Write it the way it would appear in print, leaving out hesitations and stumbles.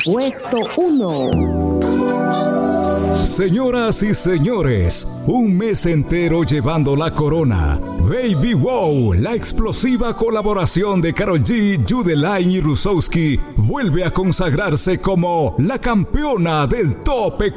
Puesto 1. Señoras y señores, un mes entero llevando la corona. Baby Wow, la explosiva colaboración de Karol G, Judeline y Rusowski, vuelve a consagrarse como la campeona del tope